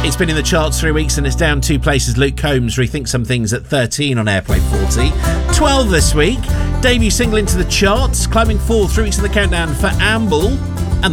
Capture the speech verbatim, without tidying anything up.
It's been in the charts three weeks and it's down two places. Luke Combs rethinks some things at thirteen on Airplay forty. twelve this week. Debut single into the charts, climbing four, three weeks in the countdown for Amble.